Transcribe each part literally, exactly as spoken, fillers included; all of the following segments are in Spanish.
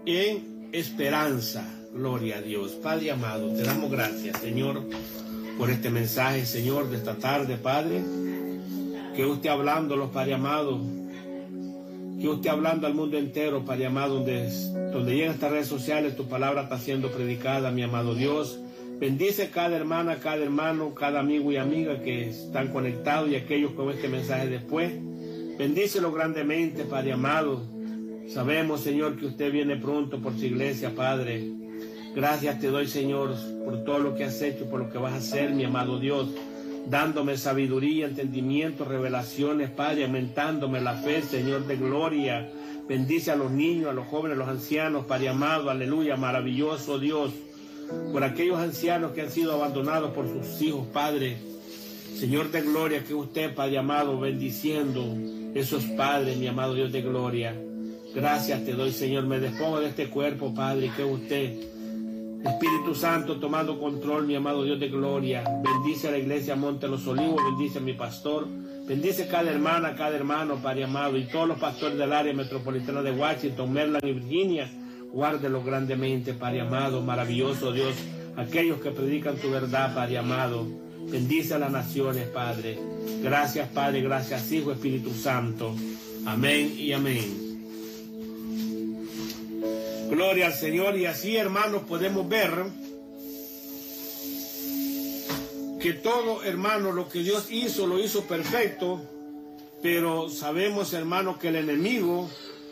en esperanza. Gloria a Dios. Padre amado, te damos gracias, Señor, por este mensaje, Señor, de esta tarde, Padre. Que usted hablándolos, Padre amado. Que usted hablando al mundo entero, Padre amado, donde, donde llegan estas redes sociales, tu palabra está siendo predicada, mi amado Dios. Bendice cada hermana, cada hermano, cada amigo y amiga que están conectados y aquellos con este mensaje después. Bendícelo grandemente, Padre amado. Sabemos, Señor, que usted viene pronto por su iglesia, Padre. Gracias te doy, Señor, por todo lo que has hecho, por lo que vas a hacer, mi amado Dios. Dándome sabiduría, entendimiento, revelaciones, Padre, aumentándome la fe, Señor de gloria. Bendice a los niños, a los jóvenes, a los ancianos, Padre amado, aleluya, maravilloso Dios. Por aquellos ancianos que han sido abandonados por sus hijos, Padre. Señor de gloria, que usted, Padre amado, bendiciendo esos padres, mi amado Dios de gloria. Gracias te doy, Señor, me despongo de este cuerpo, Padre, que usted... Espíritu Santo tomando control, mi amado Dios de gloria. Bendice a la iglesia Monte de los Olivos, bendice a mi pastor, bendice cada hermana, cada hermano, Padre amado, y todos los pastores del área metropolitana de Washington, Maryland y Virginia. Guárdelos grandemente, Padre amado, maravilloso Dios, aquellos que predican tu verdad, Padre amado. Bendice a las naciones, Padre. Gracias, Padre, gracias, Hijo, Espíritu Santo. Amén y amén. Gloria al Señor. Y así, hermanos, podemos ver que todo, hermano, lo que Dios hizo, lo hizo perfecto. Pero sabemos, hermano, que el enemigo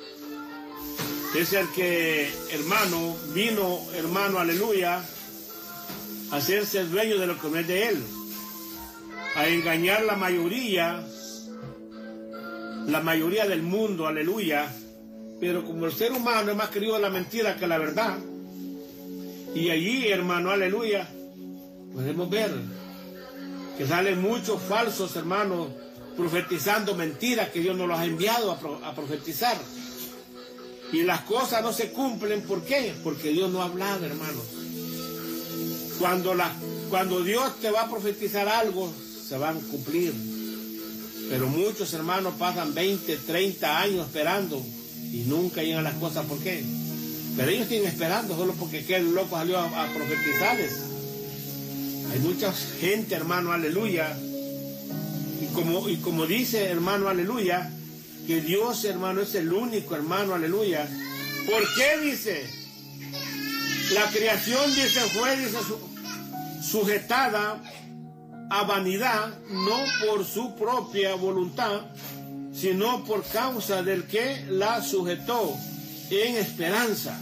es el que, hermano, vino, hermano, aleluya, a hacerse dueño de lo que no es de él, a engañar la mayoría, la mayoría del mundo, aleluya. Pero como el ser humano es más querido la mentira que la verdad, y allí, hermano, aleluya, podemos ver que salen muchos falsos, hermanos, profetizando mentiras que Dios nos los ha enviado a, pro, a profetizar. Y las cosas no se cumplen, ¿por qué? Porque Dios no ha hablado, hermanos. Cuando, la, cuando Dios te va a profetizar algo, se van a cumplir. Pero muchos, hermanos, pasan veinte, treinta años esperando y nunca llegan las cosas. ¿Por qué? Pero ellos siguen esperando solo porque aquel loco salió a, a profetizarles. Hay mucha gente, hermano, aleluya. Y como, y como dice, hermano, aleluya, que Dios, hermano, es el único, hermano, aleluya. ¿Por qué dice? La creación, dice, fue, dice, su, sujetada a vanidad, no por su propia voluntad, sino por causa del que la sujetó en esperanza.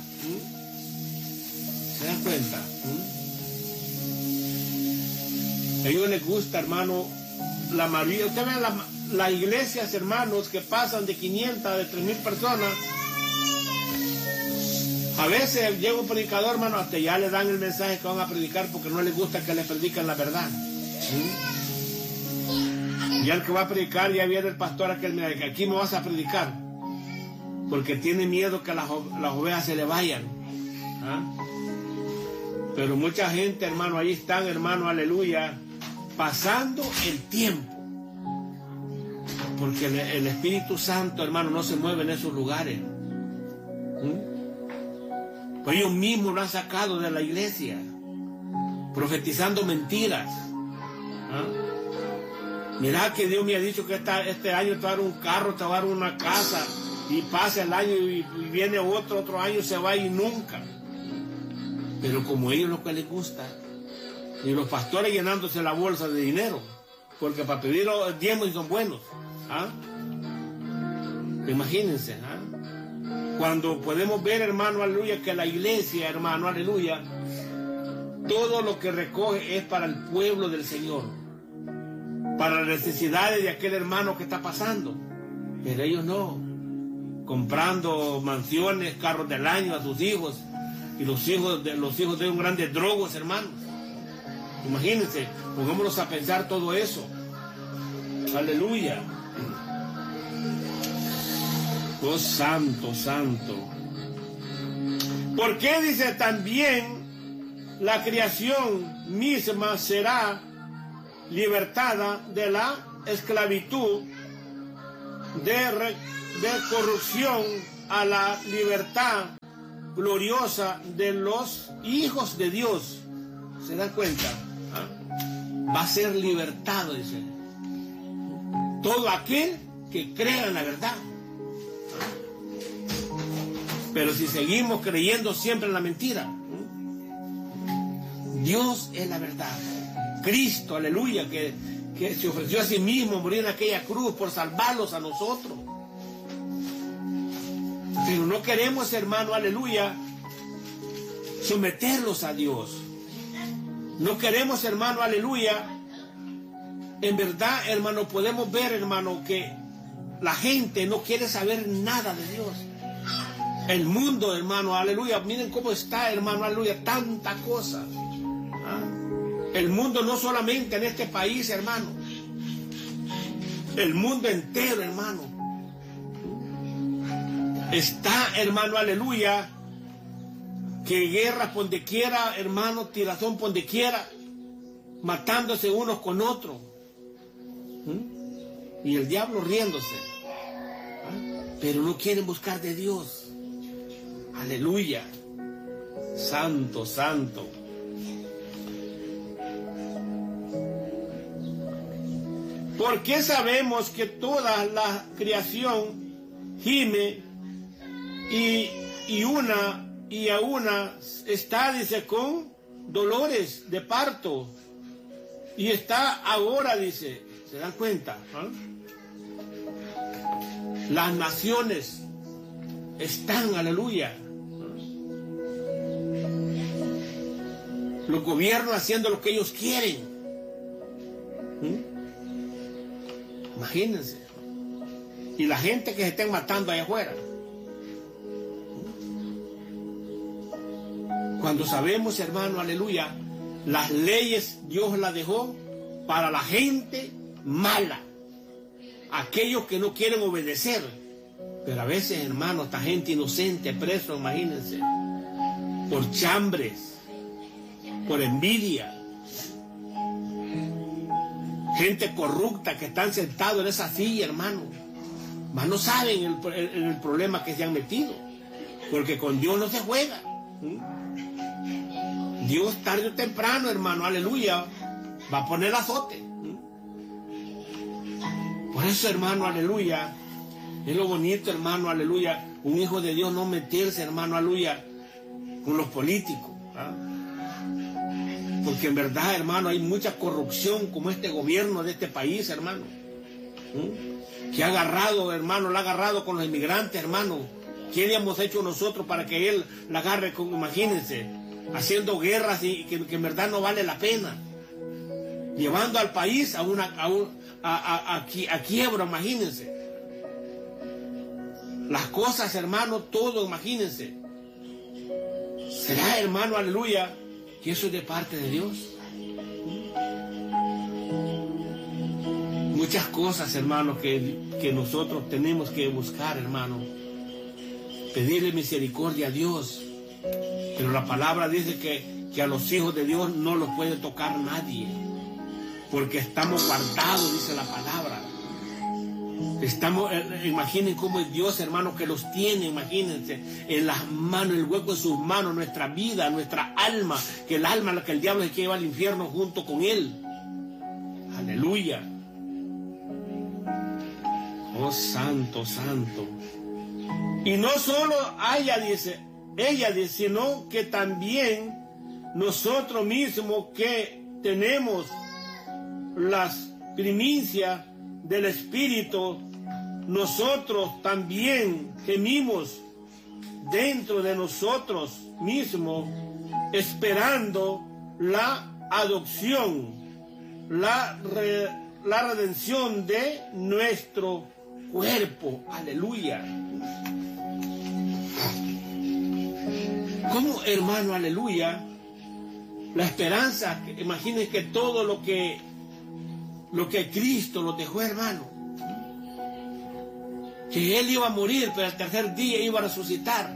¿Se dan cuenta? A ellos les gusta, hermano, la maravilla. Ustedes ven las, las iglesias, hermanos, que pasan de quinientas, de tres mil personas. A veces llega un predicador, hermano, hasta ya le dan el mensaje que van a predicar porque no les gusta que les predican la verdad. ¿Sí? Y al que va a predicar, ya viene el pastor aquel, mira, que aquí me vas a predicar, porque tiene miedo que las, las ovejas se le vayan. ¿Ah? Pero mucha gente, hermano, ahí están, hermano, aleluya, pasando el tiempo, porque el, el Espíritu Santo, hermano, no se mueve en esos lugares. ¿Mm? Pues ellos mismos lo han sacado de la iglesia, profetizando mentiras. ¿Ah? Mirá que Dios me ha dicho que esta, este año te va a dar un carro, te va a dar una casa, y pasa el año y, y viene otro, otro año se va y nunca. Pero como a ellos lo que les gusta, y los pastores llenándose la bolsa de dinero, porque para pedir los diezmos son buenos. ¿Ah? Imagínense, ¿ah? Cuando podemos ver, hermano, aleluya, que la iglesia, hermano, aleluya, todo lo que recoge es para el pueblo del Señor, para las necesidades de aquel hermano que está pasando. Pero ellos no, comprando mansiones, carros del año a sus hijos, y los hijos de los hijos de un grandes drogos, hermanos. Imagínense, pongámonos a pensar todo eso. Aleluya. Oh, santo, santo. ¿Por qué dice también la creación misma será libertada de la esclavitud de, re, de corrupción a la libertad gloriosa de los hijos de Dios, ¿se dan cuenta? ¿Ah? Va a ser libertado, dice. Todo aquel que crea en la verdad. Pero si seguimos creyendo siempre en la mentira, Dios es la verdad. Cristo, aleluya, que, que se ofreció a sí mismo, morir en aquella cruz por salvarlos a nosotros. Pero no queremos, hermano, aleluya, someterlos a Dios. No queremos, hermano, aleluya. En verdad, hermano, podemos ver, hermano, que la gente no quiere saber nada de Dios. El mundo, hermano, aleluya, miren cómo está, hermano, aleluya, tanta cosa. ¿Ah? El mundo no solamente en este país, hermano. El mundo entero, hermano. Está, hermano, aleluya, que guerra por donde quiera, hermano, tirazón por donde quiera, matándose unos con otros. ¿Mm? Y el diablo riéndose. ¿Ah? Pero no quieren buscar de Dios. Aleluya. Santo, santo. Porque sabemos que toda la creación gime y, y una y a una está, dice, con dolores de parto. Y está ahora, dice, ¿se dan cuenta? ¿Ah? Las naciones están, aleluya. Los gobiernos haciendo lo que ellos quieren. ¿Mm? Imagínense. Y la gente que se estén matando allá afuera. Cuando sabemos, hermano, aleluya, las leyes Dios las dejó para la gente mala. Aquellos que no quieren obedecer. Pero a veces, hermano, esta gente inocente, preso, imagínense. Por chambres. Por envidia. Gente corrupta que están sentados en esa silla, hermano. Mas no saben el, el, el problema que se han metido. Porque con Dios no se juega. ¿Mm? Dios tarde o temprano, hermano, aleluya, va a poner azote. ¿Mm? Por eso, hermano, aleluya, es lo bonito, hermano, aleluya, un hijo de Dios no meterse, hermano, aleluya, con los políticos. ¿Ah? Porque en verdad, hermano, hay mucha corrupción como este gobierno de este país, hermano. ¿Mm? Que ha agarrado, hermano, la ha agarrado con los inmigrantes, hermano. ¿Qué le hemos hecho nosotros para que él la agarre con, imagínense, haciendo guerras y que, que en verdad no vale la pena? Llevando al país a una a, un, a, a, a, a quiebra, imagínense. Las cosas, hermano, todo, imagínense. ¿Será, hermano, aleluya, que eso es de parte de Dios? Muchas cosas, hermano, que, que nosotros tenemos que buscar, hermano. Pedirle misericordia a Dios. Pero la palabra dice que, que a los hijos de Dios no los puede tocar nadie. Porque estamos guardados, dice la palabra. Estamos, eh, imaginen cómo es Dios, hermano, que los tiene, imagínense, en las manos, el hueco de sus manos, nuestra vida, nuestra alma, que el alma, la que el diablo es que lleva al infierno junto con él. Aleluya. Oh, santo, santo. Y no solo ella dice, ella dice, sino que también nosotros mismos que tenemos las primicias del Espíritu, nosotros también gemimos dentro de nosotros mismos, esperando la adopción, la, re, la redención de nuestro cuerpo. Aleluya. ¿Cómo, hermano, aleluya? La esperanza, imagínense que todo lo que lo que Cristo nos dejó, hermano, que Él iba a morir, pero al tercer día iba a resucitar.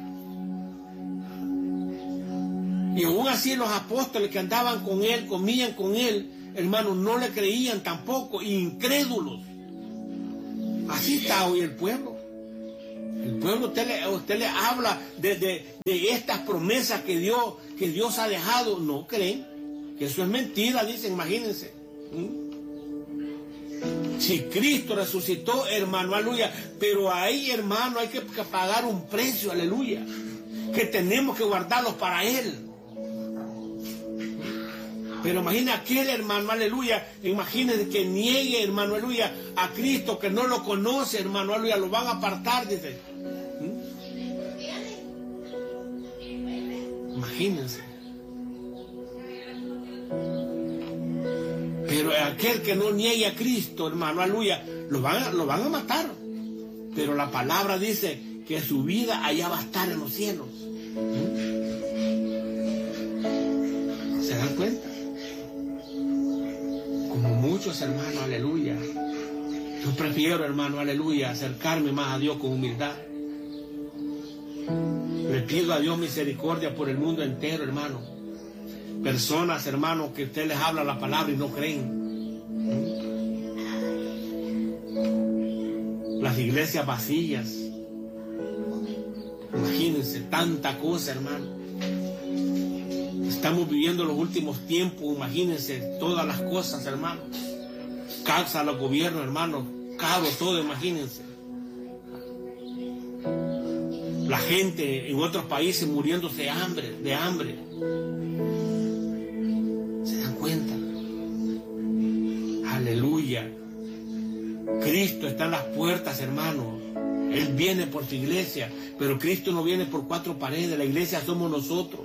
Y aún así los apóstoles que andaban con Él, comían con Él, hermano, no le creían tampoco, incrédulos. Así está hoy el pueblo. El pueblo, usted le, usted le habla de, de, de estas promesas que Dios, que Dios ha dejado. No creen, que eso es mentira, dicen, imagínense. ¿Mm? Si Cristo resucitó, hermano, aleluya, pero ahí, hermano, hay que pagar un precio, aleluya, que tenemos que guardarlos para Él. Pero imagina aquel, hermano, aleluya, imagínense que niegue, hermano, aleluya, a Cristo, que no lo conoce, hermano, aleluya, lo van a apartar, dice. ¿Mm? Imagínense. Pero aquel que no niegue a Cristo, hermano, aleluya, lo van, a, lo van a matar. Pero la palabra dice que su vida allá va a estar en los cielos. ¿Mm? ¿Se dan cuenta? Como muchos, hermano, aleluya. Yo prefiero, hermano, aleluya, acercarme más a Dios con humildad. Le pido a Dios misericordia por el mundo entero, hermano. Personas, hermanos, que usted les habla la palabra y no creen. Las iglesias vacías. Imagínense, tanta cosa, hermano. Estamos viviendo los últimos tiempos, imagínense, todas las cosas, hermano. Causa a los gobiernos, hermano, caro todo, imagínense. La gente en otros países muriéndose de hambre, de hambre. ¿Se dan cuenta? Aleluya. Cristo está en las puertas, hermano. Él viene por su iglesia, pero Cristo no viene por cuatro paredes. La iglesia somos nosotros.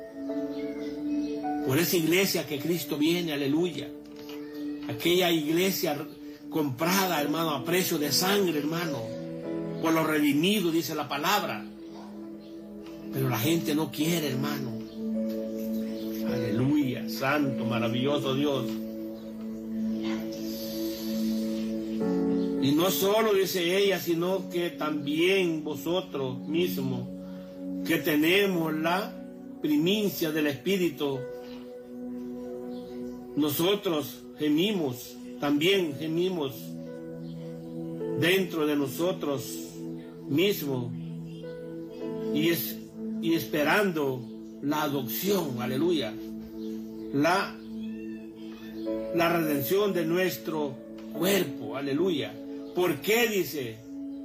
Por esa iglesia que Cristo viene, aleluya. Aquella iglesia comprada, hermano, a precio de sangre, hermano. Por los redimidos, dice la palabra. Pero la gente no quiere, hermano. Aleluya, santo, maravilloso Dios. Y no solo dice ella, sino que también vosotros mismos, que tenemos la primicia del Espíritu, nosotros gemimos, también gemimos dentro de nosotros mismos y, es, y esperando la adopción, aleluya, la, la redención de nuestro cuerpo, aleluya. ¿Por qué dice?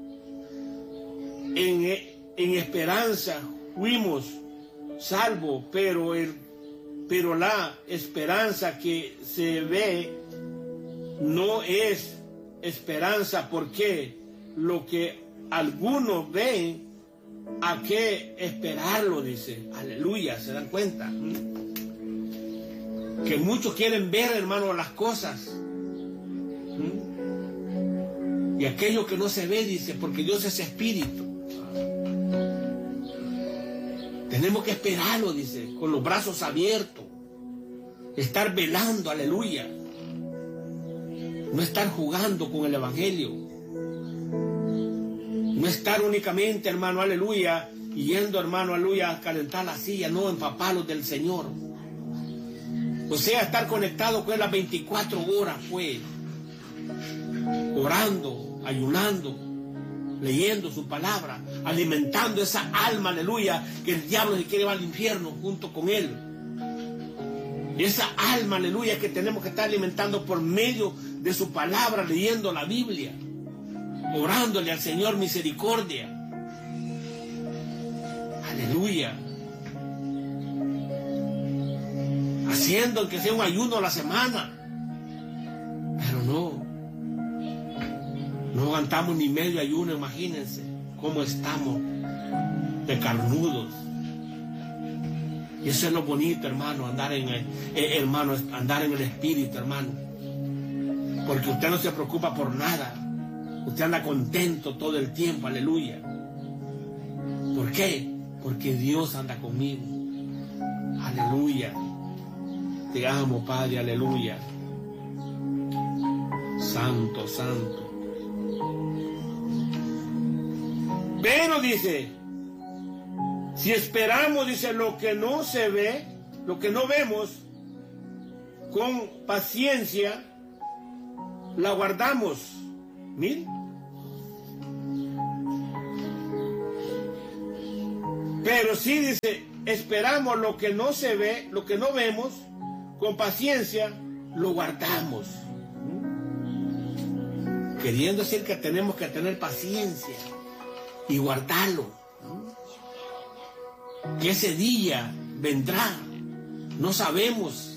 En, en esperanza fuimos salvos, pero el Pero la esperanza que se ve no es esperanza, porque lo que algunos ven, ¿a qué esperarlo? Dice, aleluya, ¿se dan cuenta? ¿Mm? Que muchos quieren ver, hermano, las cosas. ¿Mm? Y aquello que no se ve, dice, porque Dios es espíritu. Tenemos que esperarlo, dice, con los brazos abiertos. Estar velando, aleluya. No estar jugando con el evangelio. No estar únicamente, hermano, aleluya, yendo, hermano, aleluya, a calentar la silla, no, empaparlos del Señor. O sea, estar conectado con Él las veinticuatro horas, pues. Orando, ayunando, leyendo su palabra, alimentando esa alma, aleluya, que el diablo se quiere ir al infierno junto con él. Y esa alma, aleluya, que tenemos que estar alimentando por medio de su palabra, leyendo la Biblia, orándole al Señor misericordia. Aleluya. Haciendo que sea un ayuno a la semana. Pero no. No aguantamos ni medio ayuno, imagínense cómo estamos de carnudos. Y eso es lo bonito, hermano, andar en el, eh, hermano, andar en el Espíritu, hermano. Porque usted no se preocupa por nada. Usted anda contento todo el tiempo, aleluya. ¿Por qué? Porque Dios anda conmigo. Aleluya. Te amo, Padre, aleluya. Santo, santo. Pero dice, si esperamos, dice, lo que no se ve, lo que no vemos, con paciencia, la guardamos. Miren. Pero sí dice, esperamos lo que no se ve, lo que no vemos, con paciencia lo guardamos. Queriendo decir que tenemos que tener paciencia y guardarlo. Que ese día vendrá. No sabemos.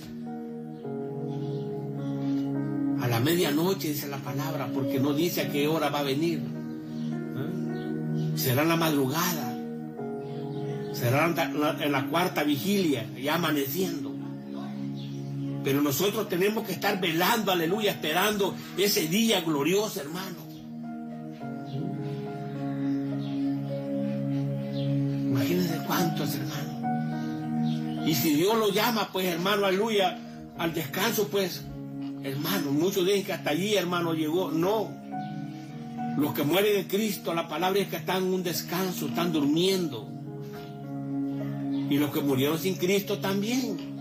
A la medianoche dice la palabra, porque no dice a qué hora va a venir. ¿Eh? Será en la madrugada. Será en la cuarta vigilia, ya amaneciendo. Pero nosotros tenemos que estar velando, aleluya, esperando ese día glorioso, hermano. Imagínense cuántos, hermano. Y si Dios lo llama, pues, hermano, aleluya, al descanso, pues, hermano, muchos dicen que hasta allí, hermano, llegó. No. Los que mueren en Cristo, la palabra es que están en un descanso, están durmiendo. Y los que murieron sin Cristo también.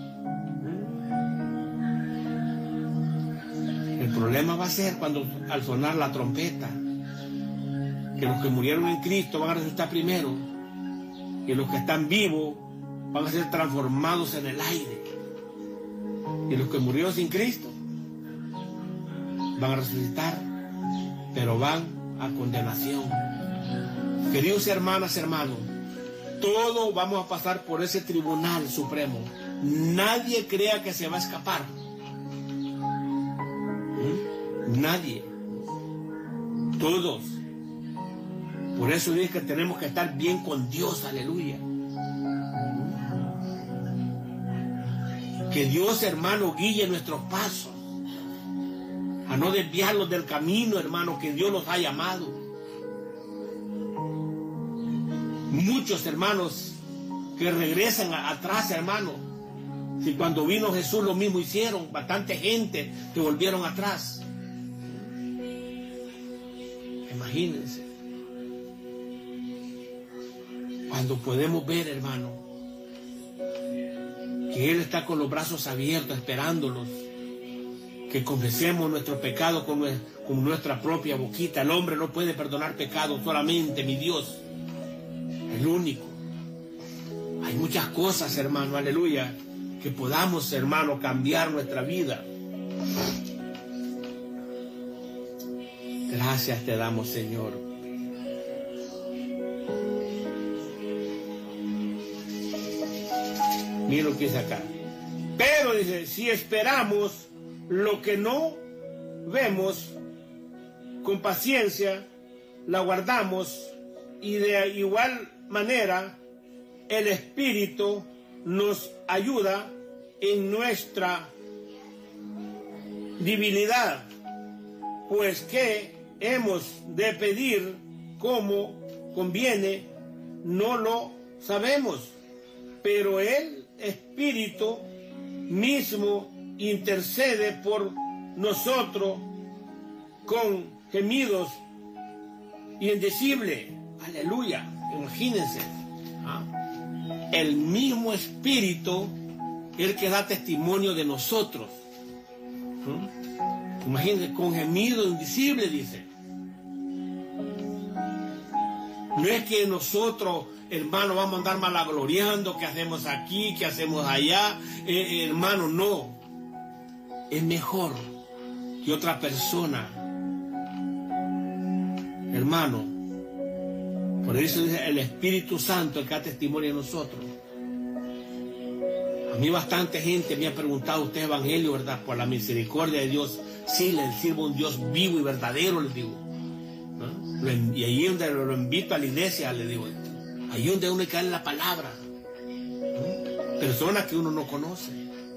El problema va a ser cuando al sonar la trompeta, que los que murieron en Cristo van a resucitar primero, y los que están vivos van a ser transformados en el aire, y los que murieron sin Cristo van a resucitar, pero van a condenación. Queridos hermanas, hermanos, todos vamos a pasar por ese tribunal supremo. Nadie crea que se va a escapar. ¿Mm? Nadie. Todos. Por eso dice que tenemos que estar bien con Dios, aleluya. Que Dios, hermano, guíe nuestros pasos, a no desviarlos del camino, hermano, que Dios nos ha llamado. Muchos hermanos que regresan a, atrás, hermano. Si cuando vino Jesús lo mismo hicieron, bastante gente que volvieron atrás. Imagínense. Cuando podemos ver, hermano, que Él está con los brazos abiertos esperándolos, que confesemos nuestro pecado con, con nuestra propia boquita. El hombre no puede perdonar pecado, solamente mi Dios, el único. Hay muchas cosas, hermano, aleluya, que podamos, hermano, cambiar nuestra vida. Gracias te damos, Señor. Mira lo que dice acá. Pero dice, si esperamos lo que no vemos, con paciencia la guardamos, y de igual manera el Espíritu nos ayuda en nuestra debilidad, pues que hemos de pedir como conviene, no lo sabemos, pero el Espíritu mismo intercede por nosotros con gemidos indecibles. Aleluya, imagínense. ¿Ah? El mismo Espíritu, el que da testimonio de nosotros. ¿Mm? Imagínense, con gemido indecible, dice. No es que nosotros, hermano, vamos a andar malagloriando, que hacemos aquí, que hacemos allá. Eh, hermano, no. Es mejor que otra persona, hermano. Por eso dice el Espíritu Santo, el que da testimonio de nosotros. A mí bastante gente me ha preguntado, ¿usted es evangelio, verdad? Por la misericordia de Dios. Sí, le sirvo a un Dios vivo y verdadero, les digo. ¿No? Y ahí donde lo invito a la iglesia, le digo. Ahí donde uno cae en la palabra. ¿No? Personas que uno no conoce.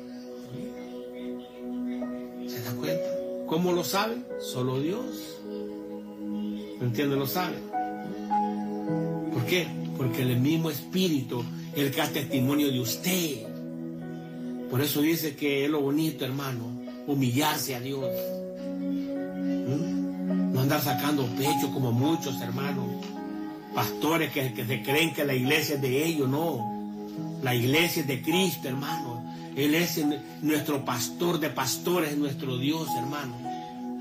¿No? ¿Se da cuenta? ¿Cómo lo sabe? Solo Dios. ¿Me entiende? Lo sabe. ¿Por qué? Porque el mismo Espíritu, el que da testimonio de usted. Por eso dice que es lo bonito, hermano, humillarse a Dios. ¿Mm? No andar sacando pecho como muchos, hermanos. Pastores que, que se creen que la iglesia es de ellos, no. La iglesia es de Cristo, hermano. Él es nuestro pastor de pastores, nuestro Dios, hermano.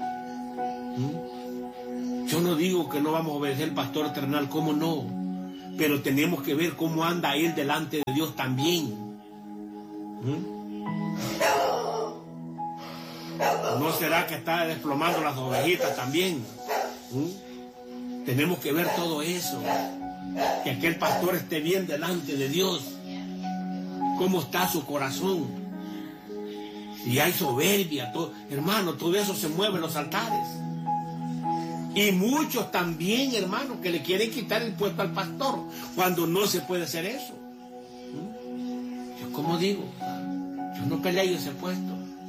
¿Mm? Yo no digo que no vamos a obedecer al pastor terrenal, ¿cómo no? pero tenemos que ver cómo anda él delante de Dios también. ¿Mm? ¿No será que está desplomando las ovejitas también? ¿Mm? Tenemos que ver todo eso. Que aquel pastor esté bien delante de Dios. ¿Cómo está su corazón? Si hay soberbia, todo, hermano, todo eso se mueve en los altares. Y muchos también, hermano, que le quieren quitar el puesto al pastor, cuando no se puede hacer eso. ¿Mm? Yo, como digo, yo no peleo ese puesto.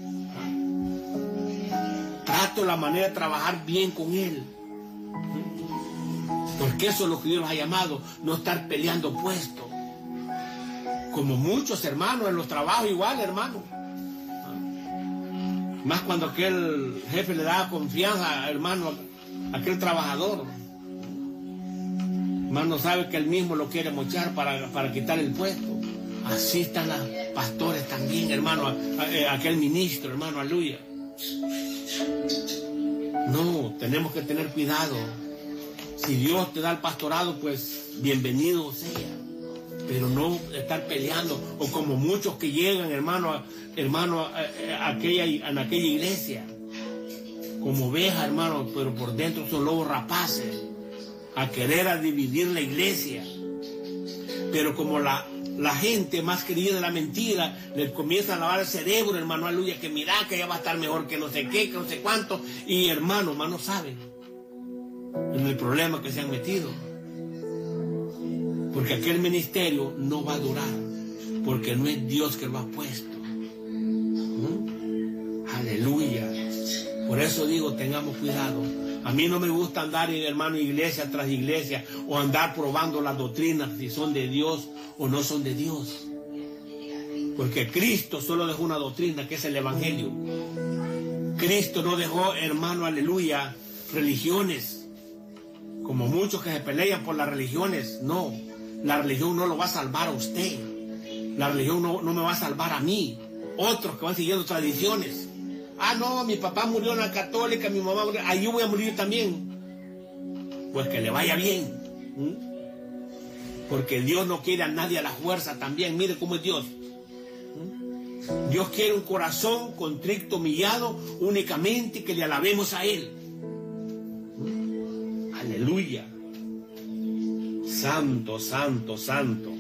Trato la manera de trabajar bien con él. Porque eso es lo que Dios nos ha llamado, no estar peleando puestos. Como muchos hermanos en los trabajos igual, hermano. Más cuando aquel jefe le da confianza, hermano, a aquel trabajador. Hermano sabe que él mismo lo quiere mochar para, para quitar el puesto. Así están los pastores también, hermano, a, a, a aquel ministro, hermano, aleluya. No, tenemos que tener cuidado. Si Dios te da el pastorado, pues bienvenido sea. Pero no estar peleando, o como muchos que llegan, hermano, hermano, a, a aquella, a aquella iglesia, como ovejas, hermano, pero por dentro son lobos rapaces, a querer a dividir la iglesia. Pero como la, la gente más querida de la mentira, le comienza a lavar el cerebro, hermano, aleluya, que mira, que ya va a estar mejor que no sé qué, que no sé cuánto, y hermano, hermano, saben en el problema que se han metido. Porque aquel ministerio no va a durar, porque no es Dios que lo ha puesto. ¿Mm? Aleluya. Por eso digo, tengamos cuidado. A mí no me gusta andar, hermano, iglesia tras iglesia, o andar probando las doctrinas, si son de Dios o no son de Dios. Porque Cristo solo dejó una doctrina, que es el Evangelio. Cristo no dejó, hermano, aleluya, religiones, como muchos que se pelean por las religiones. No, la religión no lo va a salvar a usted. La religión no, no me va a salvar a mí. Otros que van siguiendo tradiciones. Ah, no, mi papá murió en la católica, mi mamá murió, ahí yo voy a morir también. Pues que le vaya bien. ¿Mm? Porque Dios no quiere a nadie a la fuerza también. Mire cómo es Dios. ¿Mm? Dios quiere un corazón contrito, humillado, únicamente que le alabemos a Él. ¿Mm? Aleluya. Santo, santo, santo.